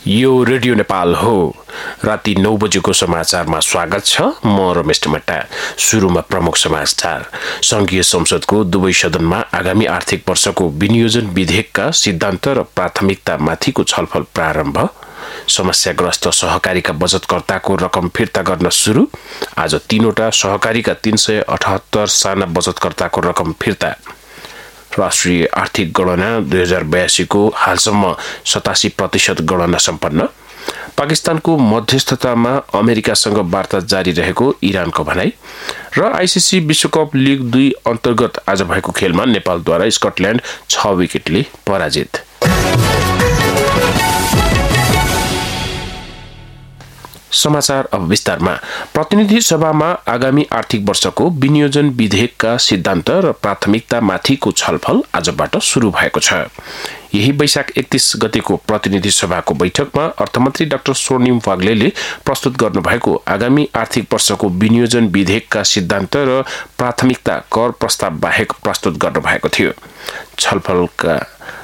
यो रेडियो नेपाल हो। राति 9 बजेको समाचारमा स्वागत छ। म रमेश टमटा। सुरुमा प्रमुख समाचार। संघीय संसदको दुवै सदनमा आगामी आर्थिक वर्षको विनियोजन विधेयकका सिद्धान्त र प्राथमिकता माथिको छलफल प्रारम्भ। समस्याग्रस्त सहकारीका बचतकर्ताको रकम फिर्ता गर्न सुरु। आज 3वटा सहकारीका 378 साना बचतकर्ताको रकम फिर्ता। राष्ट्रिय आर्थिक गणना 2082 को हालसम्म 87% गणना सम्पन्न। पाकिस्तानको मध्यस्थतामा अमेरिकासँग वार्ता जारी रहेको इरानको भनाई। र आईसीसी विश्वकप लिग 2 अन्तर्गत आज भएको खेलमा नेपालद्वारा स्कटल्याण्ड 6 विकेटले पराजित। समाचार अब विस्तारमा। प्रतिनिधि सभामा आगामी आर्थिक वर्षको विनियोजन विधेयकका सिद्धान्त र प्राथमिकता माथिको छलफल आजबाट सुरु भएको छ। यही वैशाख 31 गतेको प्रतिनिधि सभाको बैठकमा अर्थमन्त्री डाक्टर स्वर्णिम वाग्लेले प्रस्तुत गर्नुभएको आगामी आर्थिक वर्षको विनियोजन विधेयकका सिद्धान्त र प्राथमिकता कर प्रस्ताव बाहेक प्रस्तुत गर्नुभएको थियो। छलफलका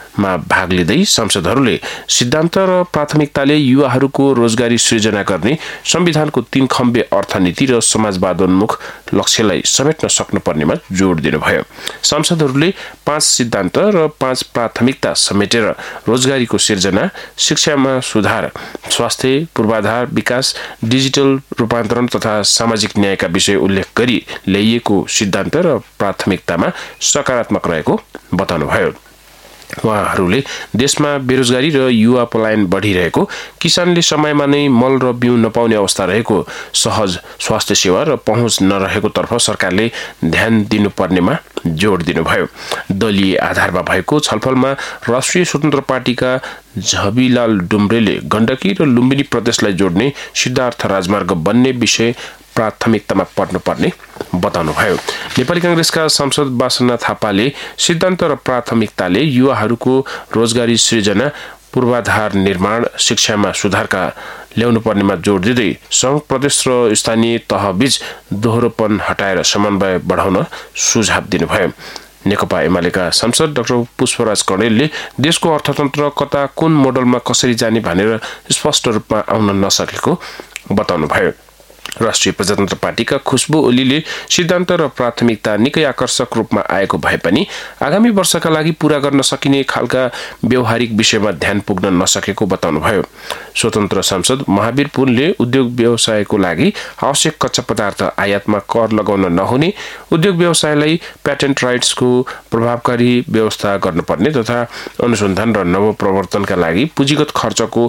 भाग लिँदै सांसदहरूले सिद्धान्त र प्राथमिकताले युवाहरूको रोजगारी सृजना गर्ने संविधानको 3 खम्बे अर्थनीति र समाजवादोन्मुख लक्ष्यलाई समेट्न सक्नुपर्नेमा जोड दिनुभयो। सांसदहरूले 5 सिद्धान्त र 5 प्राथमिकता समेटेर रोजगारीको सिर्जना, शिक्षामा सुधार, स्वास्थ्य पूर्वाधार विकास, डिजिटल रूपान्तरण तथा सामाजिक न्यायका विषय उल्लेख गरी ल्याइएको सिद्धान्त र प्राथमिकतामा सकारात्मक रहेको बताउनुभयो। उहाँहरूले देशमा बेरोजगारी र युवा पलायन बढ़िरहेको, किसानले समयमा नै मल र बिउ नपाउने अवस्था रहेको, सहज स्वास्थ्य सेवा र पहुँच नरहेको तर्फ सरकारले ध्यान दिनुपर्नेमा जोड दिनुभयो। दलीय आधारमा भएको छलफलमा राष्ट्रिय स्वतन्त्र पार्टीका झबीलाल डुम्रेले गण्डकी र लुम्बिनी प्रदेशलाई जोड्ने सिद्धार्थ राजमार्ग बन्ने विषय प्राथमिकतामा पर्नुपर्ने बताउनुभयो। नेपाली कांग्रेसका सांसद वासना थापाले सिद्धान्त र प्राथमिकताले युवाहरूको रोजगारी सृजना, पूर्वाधार निर्माण, शिक्षामा सुधारका ल्याउनु पर्नेमा जोड दिँदै संघ, प्रदेश र स्थानीय तहबीच दोहोरोपन हटाएर समन्वय बढाउन सुझाव दिनुभयो। नेकपा एमालेका सांसद डाक्टर पुष्पराज कणेलले देशको अर्थतन्त्र कता कुन मोडलमा कसरी जाने भनेर स्पष्ट रूपमा आउन नसकेको बताउनुभयो। राष्ट्रिय प्रजातन्त्र पार्टीका खुशबु ओलीले सिद्धान्त र प्राथमिकता निकै आकर्षक रूपमा आएको भए पनि आगामी वर्षका लागि पूरा गर्न सकिने खालका व्यवहारिक विषयमा ध्यान पुग्न नसकेको बताउनुभयो। स्वतन्त्र सांसद महावीर पुनले उद्योग व्यवसायको लागि आवश्यक कच्चा पदार्थ आयातमा कर लगाउन नहुने, उद्योग व्यवसायलाई प्याटेन्ट राइट्सको प्रभावकारी व्यवस्था गर्नुपर्ने तथा अनुसन्धान र नवप्रवर्तनका लागि पुँजीगत खर्चको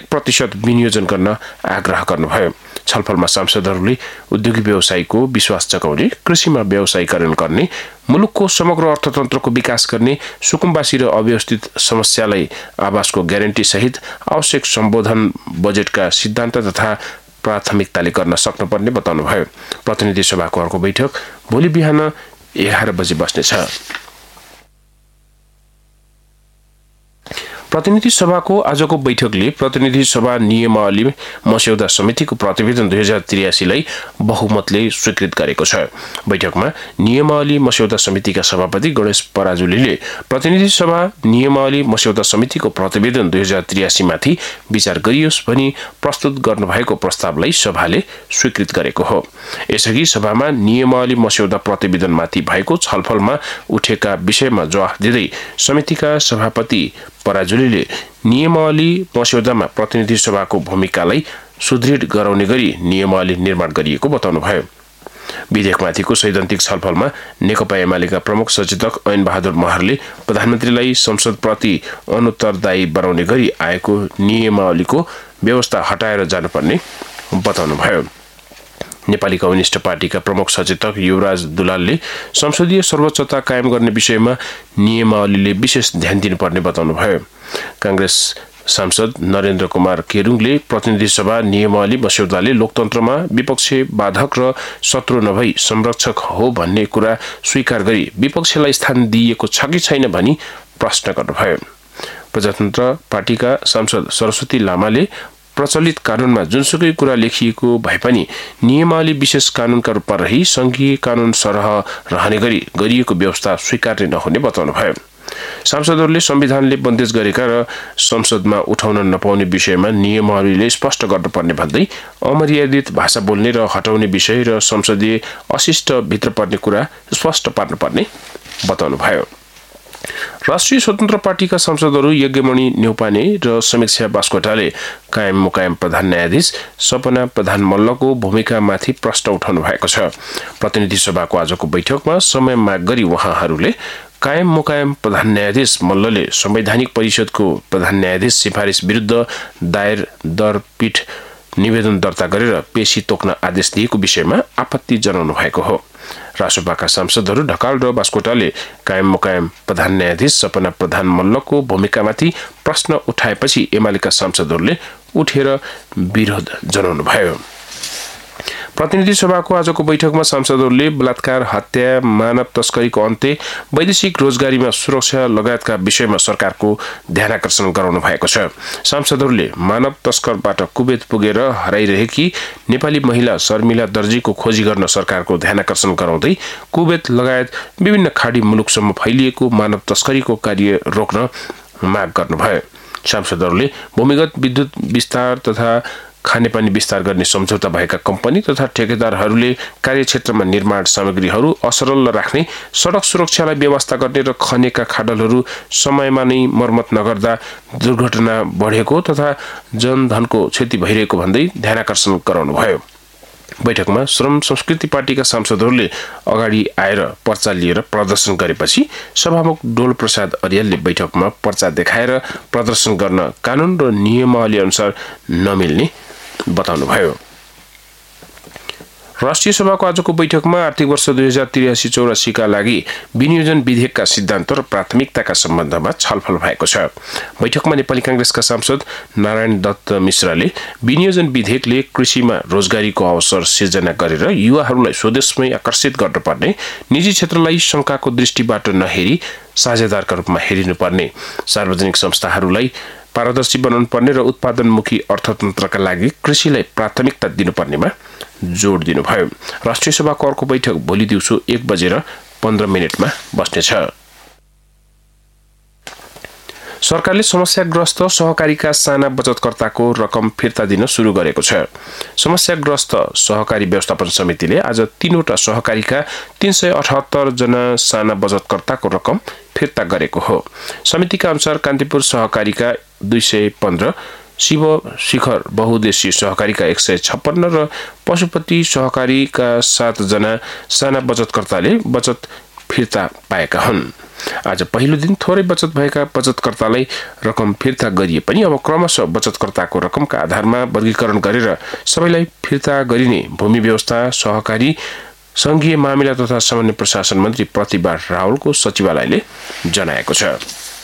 1% विनियोजन गर्न आग्रह गर्नुभयो। छलफलमा सांसदहरूले उद्योगी व्यवसायको विश्वास जगाउने, कृषिमा व्यवसायीकरण गर्ने, मुलुकको समग्र अर्थतन्त्रको विकास गर्ने, सुकुम्बासी र अव्यवस्थित समस्यालाई आवासको ग्यारेन्टी सहित आवश्यक सम्बोधन बजेटका सिद्धान्त तथा प्राथमिकताले गर्न सक्नुपर्ने बताउनुभयो। प्रतिनिधि सभाको अर्को बैठक भोलि बिहान 11 बजे बस्नेछ। प्रतिनिधि सभाको आजको बैठकले प्रतिनिधि सभा नियमावली मस्यौदा समितिको प्रतिवेदन 2083 लाई बहुमतले स्वीकृत गरेको छ। बैठकमा नियमावली मस्यौदा समितिका सभापति गणेश पराजुलीले प्रतिनिधि सभा नियमावली मस्यौदा समितिको प्रतिवेदन 2083 माथि विचार गरियोस् भनी प्रस्तुत गर्नुभएको प्रस्तावलाई सभाले स्वीकृत गरेको हो। यसअघि सभामा नियमावली मस्यौदा प्रतिवेदनमाथि भएको छलफलमा उठेका विषयमा जवाफ दिँदै समितिका सभापति पराजुलीले नियमावली मस्यौदामा प्रतिनिधि सभाको भूमिकालाई सुदृढ गराउने गरी नियमावली निर्माण गरिएको बताउनुभयो। विधेयकमाथिको सैद्धान्तिक छलफलमा नेकपा एमालेका प्रमुख सचेतक ऐन बहादुर महरले प्रधानमन्त्रीलाई संसदप्रति अनुत्तरदायी बनाउने गरी आएको नियमावलीको व्यवस्था हटाएर जानुपर्ने बताउनुभयो। नेपाली कम्युनिस्ट पार्टीका प्रमुख सचेतक युवराज दुलालले संसदीय सर्वोच्चता कायम गर्ने विषयमा नियमावलीले विशेष ध्यान दिनुपर्ने बताउनुभयो। कांग्रेस सांसद नरेन्द्र कुमार केरुङले प्रतिनिधि सभा नियमावली मस्यौदाले लोकतन्त्रमा विपक्ष बाधक र शत्रु नभई संरक्षक हो भन्ने कुरा स्वीकार गरी विपक्षलाई स्थान दिइएको छ कि छैन भनी प्रश्न गर्नुभयो। प्रजातन्त्र पार्टीका सांसद सरस्वती लामाले प्रचलित कानूनमा जुनसुकै कुरा लेखिएको भए पनि नियमावली विशेष कानूनका रूपमा रही संघीय कानून सरह रहने गरी गरिएको व्यवस्था स्वीकार्य नहुने बताउनुभयो। सांसदहरूले संविधानले बन्देज गरेका र संसदमा उठाउन नपाउने विषयमा नियमावलीले स्पष्ट गर्नुपर्ने भन्दै अमर्यादित भाषा बोल्ने र हटाउने विषय र संसदीय अशिष्ट भित्र पर्ने कुरा स्पष्ट पार्नुपर्ने बताउनुभयो। राष्ट्रिय स्वतन्त्र पार्टीका सांसदहरू यज्ञमणि न्यौपाने र समीक्षा बास्कोटाले कायम मुकायम प्रधान न्यायाधीश सपना प्रधान मल्लको भूमिकामाथि प्रश्न उठाउनु भएको छ। प्रतिनिधि सभाको आजको बैठकमा समय माग गरी उहाँहरूले कायम मुकायम प्रधान न्यायाधीश मल्लले संवैधानिक परिषदको प्रधान न्यायाधीश सिफारिस विरुद्ध दायर दरपीठ निवेदन दर्ता गरेर पेशी तोक्न आदेश दिएको विषयमा आपत्ति जनाउनु भएको हो। रासोपाका सांसदहरू ढकाल र बास्कोटाले कायम मुकायम प्रधान न्यायाधीश सपना प्रधान मल्लको भूमिकामाथि प्रश्न उठाएपछि एमालेका सांसदहरूले उठेर विरोध जनाउनु भयो। प्रतिनिधि सभाको आजको बैठकमा सांसदहरूले बलात्कार, हत्या, मानव तस्करीको अन्त्य, वैदेशिक रोजगारीमा सुरक्षा लगायतका विषयमा सरकारको ध्यानाकर्षण गराउनु भएको छ। सांसदहरूले मानव तस्करबाट कुवेत पुगेर हराइरहेकी नेपाली महिला शर्मिला दर्जीको खोजी गर्न सरकारको ध्यानाकर्षण गराउँदै कुवेत लगायत विभिन्न खाडी मुलुकसम्म फैलिएको मानव तस्करीको कार्य रोक्न माग गर्नुभयो। सांसदहरूले भूमिगत विद्युत विस्तार तथा खानेपानी विस्तार गर्ने सम्झौता भएका कम्पनी तथा ठेकेदारहरूले कार्यक्षेत्रमा निर्माण सामग्रीहरू असरल राख्ने, सडक सुरक्षालाई व्यवस्था गर्ने र खनेका खाडलहरू समयमा नै मर्मत नगर्दा दुर्घटना बढेको तथा जनधनको क्षति भइरहेको भन्दै ध्यानाकर्षण गराउनुभयो। बैठकमा श्रम संस्कृति पार्टीका सांसदहरूले अगाडि आएर पर्चा लिएर प्रदर्शन गरेपछि सभामुख डोल प्रसाद अर्यालले बैठकमा पर्चा देखाएर प्रदर्शन गर्न कानून र नियमावली अनुसार नमिल्ने बताउनुभयो। राष्ट्रिय सभाको आजको बैठकमा आर्थिक वर्ष 2083-84 का लागि विनियोजन विधेयकका सिद्धान्त र प्राथमिकताका सम्बन्धमा छलफल भएको छ। बैठकमा नेपाली कांग्रेसका सांसद नारायण दत्त मिश्रले विनियोजन विधेयकले कृषिमा रोजगारीको अवसर सिर्जना गरेर युवाहरूलाई स्वदेशमै आकर्षित गर्नुपर्ने, निजी क्षेत्रलाई शंकाको दृष्टिबाट नहेरी साझेदारका रूपमा हेरिनुपर्ने, सार्वजनिक संस्थाहरूलाई पारदर्शी बनाउनु पर्ने र उत्पादनमुखी अर्थतन्त्रका लागि कृषिलाई प्राथमिकता दिनुपर्नेमा जोड दिनुभयो। राष्ट्रिय सभाको अर्को बैठक भोलि दिउँसो 1:15 बस्नेछ। सरकारले समस्याग्रस्त सहकारीका साना बचतकर्ताको रकम फिर्ता दिन सुरु गरेको छ। समस्याग्रस्त सहकारी व्यवस्थापन समितिले आज 3वटा सहकारीका 378 जना साना बचतकर्ताको रकम फिर्ता गरेको हो। समितिका अनुसार कान्तिपुर सहकारीका 215, शिव शिखर बहुद्देश्य सहकारीका 156 र पशुपति सहकारीका 7 जना साना बचतकर्ताले बचत फिर्ता पाएका हुन्। आज पहिलो दिन थोरै बचत भएका बचतकर्तालाई रकम फिर्ता गरिए पनि अब क्रमशः बचतकर्ताको रकमका आधारमा वर्गीकरण गरेर सबैलाई फिर्ता गरिने भूमि व्यवस्था, सहकारी, संघीय मामिला तथा सामान्य प्रशासन मन्त्री प्रतिभा रावलको सचिवालयले जनाएको छ।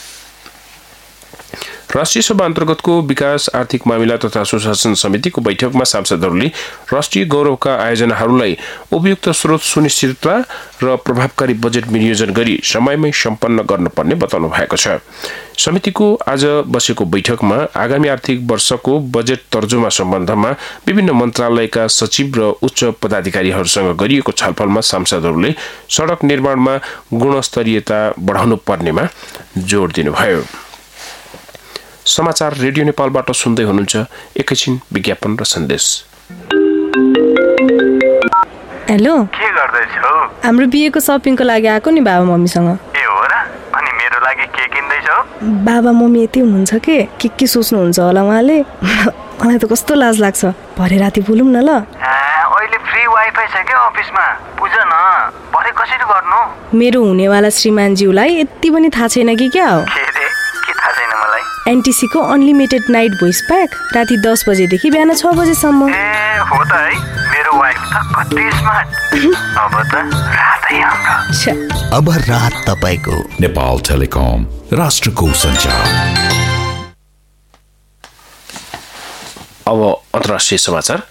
राष्ट्रिय सभा अन्तर्गतको विकास, आर्थिक मामिला तथा सुशासन समितिको बैठकमा सांसदहरूले राष्ट्रिय गौरवका आयोजनाहरूलाई उपयुक्त स्रोत सुनिश्चितता र प्रभावकारी बजेट विनियोजन गरी समयमै सम्पन्न गर्नुपर्ने बताउनु भएको छ। समितिको आज बसेको बैठकमा आगामी आर्थिक वर्षको बजेट तर्जुमा सम्बन्धमा विभिन्न मन्त्रालयका सचिव र उच्च पदाधिकारीहरूसँग गरिएको छलफलमा सांसदहरूले सडक निर्माणमा गुणस्तरीयता बढाउनु पर्नेमा जोड दिनुभयो। समाचार रेडियो नेपालबाट सुन्दै हुनुहुन्छ। एकैछिन विज्ञापन र सन्देश। हेलो, के गर्दैछौ? हाम्रो बिहेको सपिङको लागि आएको नि बाबा मम्मीसँग। ए हो र? अनि मेरो लागि के किन्दैछौ? बाबा मम्मी यति हुनुहुन्छ के सोच्नुहुन्छ होला उहाँले। मलाई त कस्तो लाज लाग्छ। भरे राति बोलौँ न ल। अहिले फ्री वाइफाई छ के अफिसमा? बुझ न, भरे कसरी गर्नु? मेरो हुनेवाला श्रीमानज्यूलाई यति पनि थाहा छैन कि क्या हो? के थाहा छैन मलाई? एनटिसी को अनलिमिटेड नाइट भोइस प्याक राति 10 बजेदेखि बिहान 6 बजेसम्म। ए हो त है, मेरो वाइफ त कति स्मार्ट। अब त रातै हाम्रो। अब रात तपाईको। नेपाल टेलिकम, राष्ट्रको सञ्चार। अब अन्तर्राष्ट्रिय समाचार।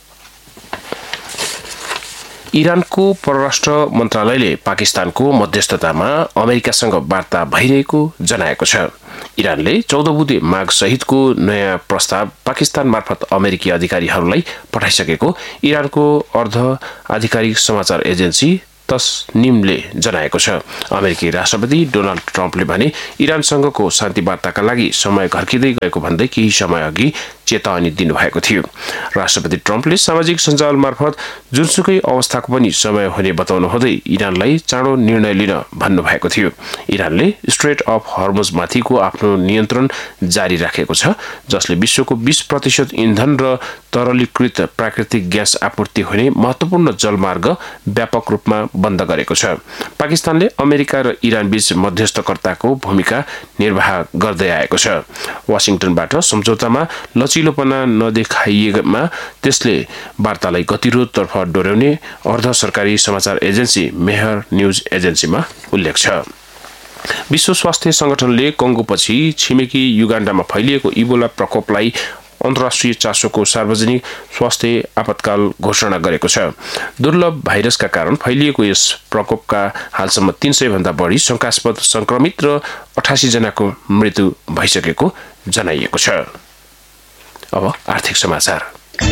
इरानको परराष्ट्र मन्त्रालयले पाकिस्तानको मध्यस्थतामा अमेरिकासँग वार्ता भइरहेको जनाएको छ। इरानले 14 बुँदे माग सहितको नयाँ प्रस्ताव पाकिस्तान मार्फत अमेरिकी अधिकारीहरूलाई पठाइसकेको इरानको अर्ध आधिकारिक समाचार एजेन्सी तस्निमले जनाएको छ। अमेरिकी राष्ट्रपति डोनाल्ड ट्रम्पले भने इरानसँगको शान्ति वार्ताका लागि समय घर्किँदै गएको भन्दै केही समय अघि चेतावनी दिनुभएको थियो। राष्ट्रपति ट्रम्पले सामाजिक सञ्जाल मार्फत जुनसुकै अवस्थाको पनि समय हुने बताउनु हुँदै इरानलाई चाँडो निर्णय लिन भन्नुभएको थियो। इरानले स्ट्रेट अफ हर्मुजमाथिको आफ्नो नियन्त्रण जारी राखेको छ, जसले विश्वको 20% इन्धन र तरलीकृत प्राकृतिक ग्यास आपूर्ति हुने महत्वपूर्ण जलमार्ग व्यापक रूपमा बन्द गरेको छ। पाकिस्तानले अमेरिका र इरान बीच मध्यस्थकर्ताको भूमिका निर्वाह गर्दै आएको छ। वाशिंगटनबाट सम्झौतामा लचिलोपना नदेखाइएमा त्यसले वार्तालाई गतिरोधतर्फ डोर्याउने अर्ध सरकारी समाचार एजेन्सी मेहर न्यूज एजेन्सीमा उल्लेख छ। विश्व स्वास्थ्य संगठनले कंगोपछि छिमेकी युगाण्डामा फैलिएको इबोला प्रकोपलाई अन्तर्राष्ट्रिय चासोको सार्वजनिक स्वास्थ्य आपतकाल घोषणा गरेको छ। दुर्लभ भाइरसका कारण फैलिएको यस प्रकोपका हालसम्म 300 भन्दा बढी शंकास्पद संक्रमित र 88 जनाको मृत्यु भइसकेको जनाइएको छ। अब आर्थिक समाचार।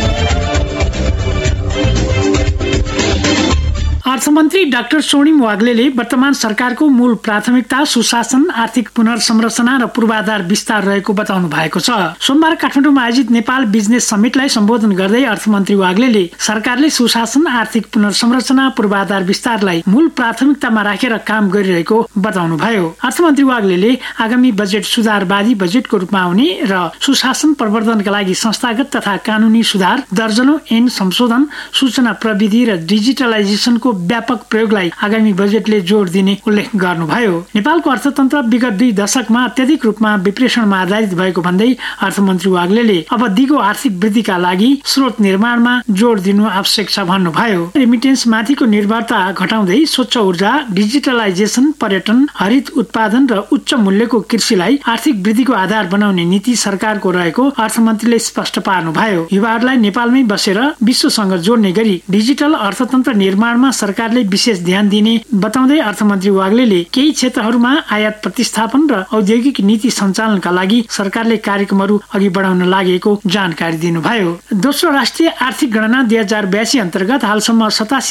अर्थमन्त्री डाक्टर स्वर्णिम वाग्लेले वर्तमान सरकारको मूल प्राथमिकता सुशासन, आर्थिक पुनर्संरचना र पूर्वाधार विस्तार रहेको बताउनु भएको छ। सोमबार काठमाडौँमा आयोजित नेपाल बिजनेस समिटलाई सम्बोधन गर्दै अर्थमन्त्री वाग्लेले सरकारले सुशासन, आर्थिक पुनर्संरचना, पूर्वाधार विस्तारलाई मूल प्राथमिकतामा राखेर काम गरिरहेको बताउनुभयो। अर्थमन्त्री वाग्लेले आगामी बजेट सुधारवादी बजेटको रूपमा आउने र सुशासन प्रवर्धनका लागि संस्थागत तथा कानूनी सुधार, दर्जनौं ऐन संशोधन, सूचना प्रविधि र डिजिटलाइजेसनको व्यापक प्रयोगलाई आगामी बजेटले जोड दिने उल्लेख गर्नुभयो। नेपालको अर्थतन्त्र विगत 2 दशकमा अत्यधिक रूपमा विप्रेषणमा आधारित भएको भन्दै अर्थमन्त्री वाग्लेले अब दिगो आर्थिक वृद्धिका लागि स्रोत निर्माणमा जोड दिनु आवश्यक छ भन्नुभयो। रेमिटेन्स माथिको निर्भरता घटाउँदै स्वच्छ ऊर्जा, डिजिटलाइजेसन, पर्यटन, हरित उत्पादन र उच्च मूल्यको कृषिलाई आर्थिक वृद्धिको आधार बनाउने नीति सरकारको रहेको अर्थमन्त्रीले स्पष्ट पार्नुभयो। युवाहरूलाई नेपालमै बसेर विश्वसँग जोड्ने गरी डिजिटल अर्थतन्त्र निर्माणमा सरकारले विशेष ध्यान दिने बताउँदै अर्थमन्त्री वाग्लेले केही क्षेत्रहरूमा आयात प्रतिस्थापन र औद्योगिक नीति सञ्चालनका लागि सरकारले कार्यक्रमहरू अघि बढाउन लागेको जानकारी दिनुभयो। दोस्रो राष्ट्रिय आर्थिक गणना 2082 अन्तर्गत हालसम्म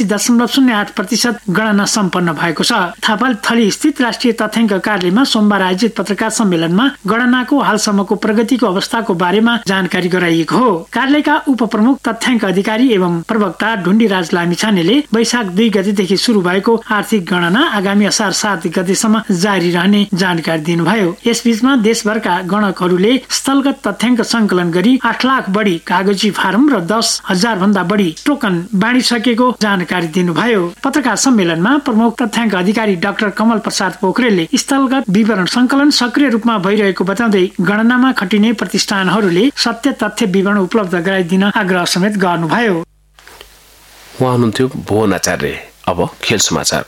87.08% गणना सम्पन्न भएको छ। थापाथली स्थित राष्ट्रिय तथ्याङ्क कार्यालयमा सोमबार आयोजित पत्रकार सम्मेलनमा गणनाको हालसम्मको प्रगतिको अवस्थाको बारेमा जानकारी गराइएको हो। कार्यालयका उपप्रमुख तथ्याङ्क अधिकारी एवं प्रवक्ता ढुण्डीराज लामिछानेले वैशाख 2 गतेदेखि शुरू भएको आर्थिक गणना आगामी असार 7 गतेसम्म जारी रहने जानकारी दिनुभयो। यसबीचमा देशभरका गणकहरूले स्थलगत तथ्याङ्क संकलन गरी 8 लाख बढी कागजी फारम र 10,000 भन्दा बढी टोकन बाँडिसकेको जानकारी दिनुभयो। पत्रकार सम्मेलनमा प्रमुख तथ्याङ्क अधिकारी डाक्टर कमल प्रसाद पोखरेलले स्थलगत विवरण संकलन सक्रिय रूपमा भइरहेको बताउँदै गणनामा खटिने प्रतिष्ठानहरूले सत्य तथ्य विवरण उपलब्ध गराइदिन आग्रह समेत गर्नुभयो। उहाँ हुनुहुन्थ्यो भुवन आचार्य। अब खेल समाचार।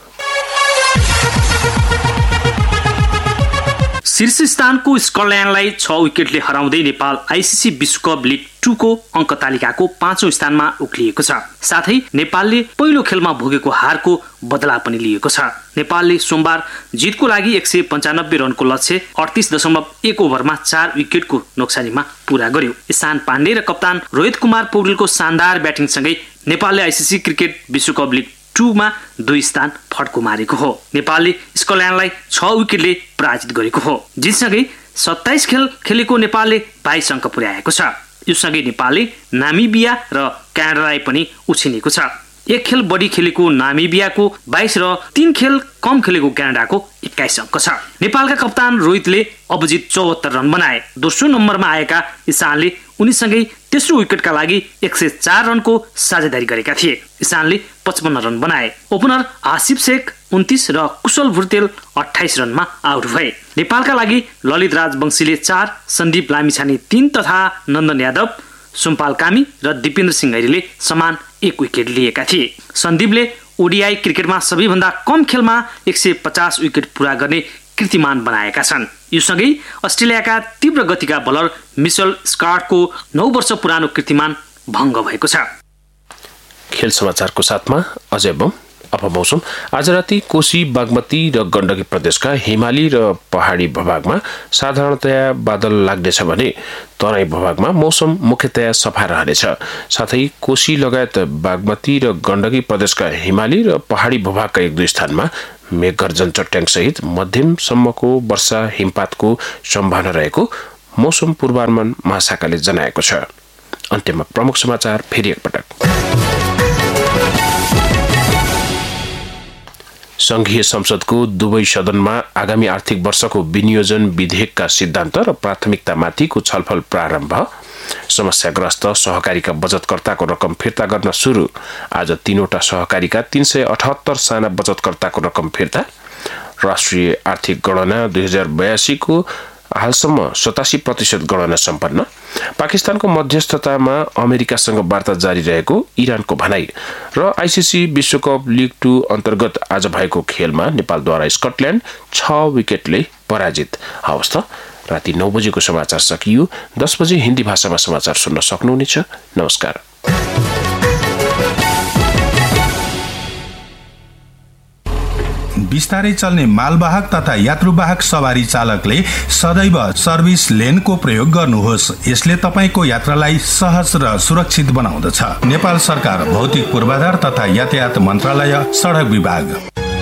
शीर्ष स्थानको स्कटल्यान्डलाई 6 विकेटले हराउँदै नेपाल आइसिसी विश्वकप लिग 2 को अङ्क तालिकाको 5औं स्थानमा उक्लिएको छ। साथै नेपालले पहिलो खेलमा भोगेको हारको बदला पनि लिएको छ। नेपालले सोमबार जितको लागि 195 रनको लक्ष्य 38.1 ओभरमा 4 विकेटको नोक्सानीमा पूरा गर्यो। ईशान पाण्डे र कप्तान रोहित कुमार पौडेलको शानदार ब्याटिङसँगै नेपालले आइसिसी क्रिकेट विश्वकप लिग 2 मा 2 स्थान फड्को मारेको हो। नेपालले स्कटल्यान्डलाई 6 विकेटले पराजित गरेको हो। जितसँगै 27 खेल खेलेको नेपालले 22 अङ्क पुर्याएको छ। यो सँगै नेपालले नामिबिया र क्यानाडालाई पनि उछिनेको छ। 1 खेल बढी खेलेको नामिबियाको 22 र 3 खेल कम खेलेको क्यानाडाको 21 अङ्क छ। नेपालका कप्तान रोहितले अभिजित 74 रन बनाए। दोस्रो नम्बरमा आएका ईशानले उनीसँगै तेस्रो विकेटका लागि 104 रनको साझेदारी गरेका थिए। ईशानले 55 रन बनाए। ओपनर आसिफ शेख 29 र कुशल भुर्तेल 28 रनमा आउट भए। नेपालका लागि ललित राजवंशीले 4, सन्दीप लामिछाने 3 तथा नन्दन यादव, सोमपाल कामी र दिपेन्द्र सिंह गैरीले समान 1 विकेट लिएका थिए। सन्दीपले ओडिआई क्रिकेटमा सबैभन्दा कम खेलमा 150 विकेट पूरा गर्ने कीर्तिमान बनाएका छन्। यो सँगै अस्ट्रेलियाका तीव्र गतिका बलर मिचेल स्कटको 9 वर्ष पुरानो कीर्तिमान भङ्ग भएको छ। खेल समाचारको साथमा अजय बम अब मौसम। आज राति कोशी, बागमती र गण्डकी प्रदेशका हिमाली र पहाडी भूभागमा साधारणतया बादल लाग्नेछ भने तराई भूभागमा मौसम मुख्यतया सफा रहनेछ। साथै कोशी लगायत बागमती र गण्डकी प्रदेशका हिमाली र पहाडी भूभागका 1-2 स्थानमा मेघगर्जन चट्याङ सहित मध्यमसम्मको वर्षा हिमपातको सम्भावना रहेको मौसम पूर्वानुमान महाशाखाले जनाएको छ। अन्त्यमा प्रमुख समाचार फेरि एकपटक। संघीय संसदको दुवै सदनमा आगामी आर्थिक वर्षको विनियोजन विधेयकका सिद्धान्त र प्राथमिकतामाथिको छलफल प्रारम्भ। समस्याग्रस्त सहकारीका बचतकर्ताको रकम फिर्ता गर्न सुरु। आज 3वटा सहकारीका 378 साना बचतकर्ताको रकम फिर्ता। राष्ट्रिय आर्थिक गणना 2082 को हालसम्म 87% गणना सम्पन्न। पाकिस्तानको मध्यस्थतामा अमेरिकासँग वार्ता जारी रहेको इरानको भनाई। र आईसीसी विश्वकप लीग 2 अन्तर्गत आज भएको खेलमा नेपालद्वारा स्कटल्याण्ड 6 विकेटले पराजित। हवस् त, राति 9 बजेको समाचार सकियो। 10 बजे हिन्दी भाषामा समाचार सुन्न सक्नुहुनेछ। नमस्कार। बिस्तारै चल्ने मालवाहक तथा यात्रुवाहक सवारी चालकले सदैव सर्भिस लेनको प्रयोग गर्नुहोस्। यसले तपाईको यात्रालाई सहज र सुरक्षित बनाउँदछ। नेपाल सरकार भौतिक पूर्वाधार तथा यातायात मन्त्रालय सडक विभाग।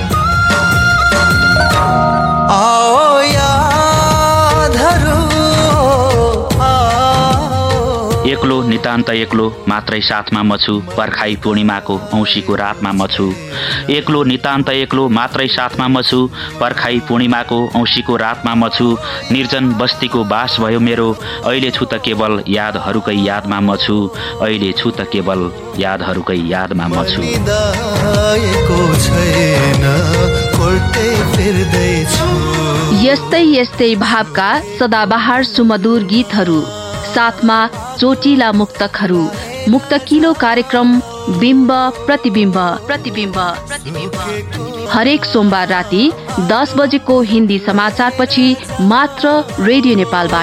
एक्लो नितान्त एक्लो मात्रै साथमा म छु, पर्खाई पूर्णिमाको औँसीको रातमा म छु। एक्लो नितान्त एक्लो मात्रै साथमा म छु, पर्खाई पूर्णिमाको औँसीको रातमा म छु। निर्जन बस्तीको बास भयो मेरो, अहिले छु त केवल यादहरूकै यादमा म छु। अहिले छु त केवल यादहरूकै यादमा म छु। यस्तै यस्तै भावका सदाबहार सुमधुर गीतहरू, साथमा चोटिला मुक्तकहरू। मुक्तकिलो कार्यक्रम बिम्ब प्रतिबिम्ब हरेक सोमबार राति 10 बजेको हिन्दी समाचारपछि मात्र रेडियो नेपालबाट।